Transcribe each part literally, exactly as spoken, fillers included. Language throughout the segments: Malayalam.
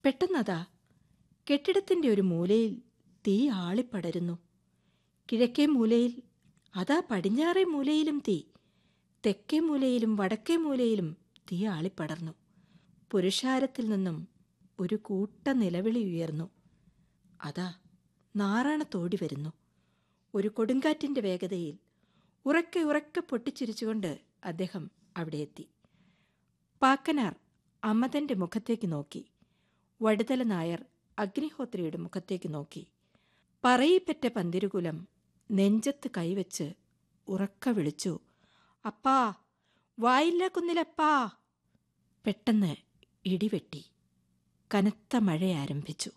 പെട്ടെന്നതാ കെട്ടിടത്തിന്റെ ഒരു മൂലയിൽ തീ ആളിപ്പടരുന്നു. കിഴക്കേ മൂലയിൽ, അതാ പടിഞ്ഞാറേ മൂലയിലും തീ, തെക്കേ മൂലയിലും വടക്കേ മൂലയിലും തീ ആളിപ്പടർന്നു. പുരുഷാരത്തിൽ നിന്നും ഒരു കൂട്ട നിലവിളി ഉയർന്നു. അതാ നാറാണത്തോടി വരുന്നു. ഒരു കൊടുങ്കാറ്റിന്റെ വേഗതയിൽ ഉറക്കെ ഉറക്കെ പൊട്ടിച്ചിരിച്ചുകൊണ്ട് അദ്ദേഹം അവിടെ എത്തി. പാക്കനാർ അമ്മതന്റെ മുഖത്തേക്ക് നോക്കി. വടുതല നായർ അഗ്നിഹോത്രിയുടെ മുഖത്തേക്ക് നോക്കി. പറയിപ്പറ്റ പന്തിരുകുലം നെഞ്ചത്ത് കൈവച്ച് ഉറക്ക വിളിച്ചു, അപ്പാ, വായില്ല കുന്നിലപ്പാ. പെട്ടെന്ന് ഇടിവെട്ടി. കനത്ത മഴ ആരംഭിച്ചു.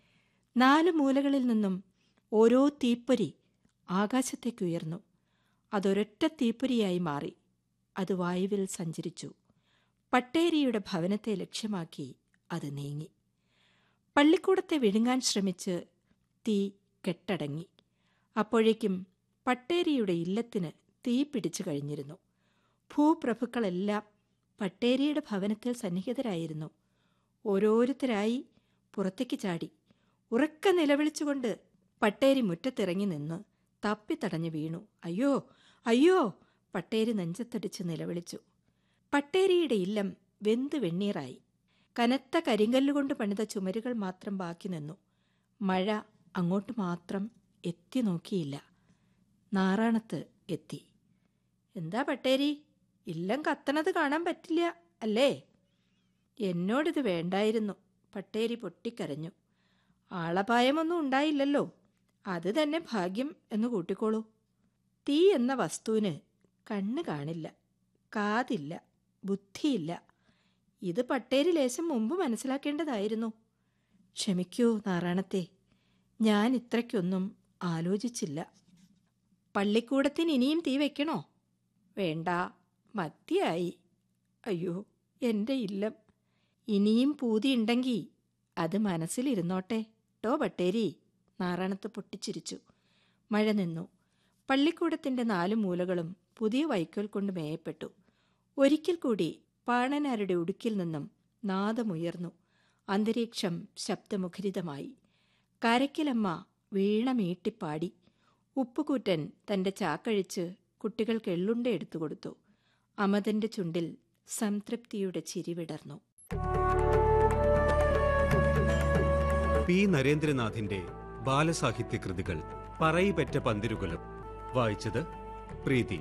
നാല് മൂലകളിൽ നിന്നും ഓരോ തീപ്പൊരി ആകാശത്തേക്കുയർന്നു. അതൊരൊറ്റ തീപ്പൊരിയായി മാറി. അത് വായുവിൽ സഞ്ചരിച്ചു. പട്ടേരിയുടെ ഭവനത്തെ ലക്ഷ്യമാക്കി അത് നീങ്ങി. പള്ളിക്കൂടത്തെ വിഴുങ്ങാൻ ശ്രമിച്ച് തീ കെട്ടടങ്ങി. അപ്പോഴേക്കും പട്ടേരിയുടെ ഇല്ലത്തിന് തീ പിടിച്ചു കഴിഞ്ഞിരുന്നു. ഭൂപ്രഭുക്കളെല്ലാം പട്ടേരിയുടെ ഭവനത്തിൽ സന്നിഹിതരായിരുന്നു. ഓരോരുത്തരായി പുറത്തേക്ക് ചാടി. ഉറക്കെ നിലവിളിച്ചുകൊണ്ട് പട്ടേരി മുറ്റത്തിറങ്ങി നിന്ന് തപ്പിത്തടഞ്ഞു വീണു. അയ്യോ, അയ്യോ! പട്ടേരി നെഞ്ചത്തടിച്ച് നിലവിളിച്ചു. പട്ടേരിയുടെ ഇല്ലം വെന്ത് വെണ്ണീറായി. കനത്ത കരിങ്കല്ലുകൊണ്ട് പണിത ചുമരുകൾ മാത്രം ബാക്കി നിന്നു. മഴ അങ്ങോട്ട് മാത്രം എത്തി നോക്കിയില്ല. നാറാണത്ത് എത്തി. എന്താ പട്ടേരി, ഇല്ലം കത്തണത് കാണാൻ പറ്റില്ല അല്ലേ? എന്നോടിത് വേണ്ടായിരുന്നു. പട്ടേരി പൊട്ടിക്കരഞ്ഞു. ആളപായമൊന്നും ഉണ്ടായില്ലല്ലോ, അത് തന്നെ ഭാഗ്യം എന്ന് കൂട്ടിക്കോളൂ. തീ എന്ന വസ്തുവിന് കണ്ണ് കാണില്ല, കാതില്ല, ബുദ്ധിയില്ല. ഇത് പട്ടേരി ലേശം മുമ്പ് മനസ്സിലാക്കേണ്ടതായിരുന്നു. ക്ഷമിക്കൂ നാറാണത്തെ, ഞാൻ ഇത്രയ്ക്കൊന്നും ആലോചിച്ചില്ല. പള്ളിക്കൂടത്തിന് ഇനിയും തീ വയ്ക്കണോ? വേണ്ട, മതിയായി. അയ്യോ, എൻ്റെ ഇല്ലം. ഇനിയും പൂതിയുണ്ടെങ്കിൽ അത് മനസ്സിലിരുന്നോട്ടെ ടോ പട്ടേരി. നാറാണത്ത് പൊട്ടിച്ചിരിച്ചു. മഴ നിന്നു. പള്ളിക്കൂടത്തിന്റെ നാലു മൂലകളും പുതിയ വൈക്കോൽ കൊണ്ട് മേയപ്പെട്ടു. ഒരിക്കൽ കൂടി പാണനാരുടെ ഉടുക്കിൽ നിന്നും നാദമുയർന്നു. അന്തരീക്ഷം ശബ്ദമുഖരിതമായി. കാരയ്ക്കലമ്മ വീണ മീട്ടിപ്പാടി. ഉപ്പുകൂറ്റൻ തന്റെ ചാക്കഴിച്ച് കുട്ടികൾക്ക് എള്ളുണ്ട എടുത്തു കൊടുത്തു. അമതന്റെ ചുണ്ടിൽ സംതൃപ്തിയുടെ ചിരി വിടർന്നു. പി നരേന്ദ്രനാഥിന്റെ ബാലസാഹിത്യ കൃതികൾ പറയിപ്പറ്റ പന്തിരുകുലം വായിച്ചത് പ്രീതി.